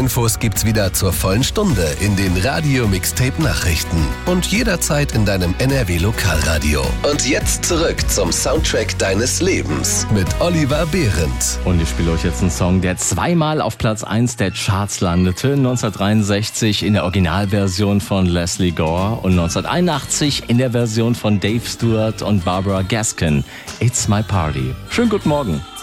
Infos gibt's wieder zur vollen Stunde in den Radio Mixtape Nachrichten und jederzeit in deinem NRW Lokalradio. Und jetzt zurück zum Soundtrack deines Lebens mit Oliver Behrendt. Und ich spiele euch jetzt einen Song, der zweimal auf Platz 1 der Charts landete. 1963 in der Originalversion von Leslie Gore und 1981 in der Version von Dave Stewart und Barbara Gaskin. It's My Party. Schönen guten Morgen.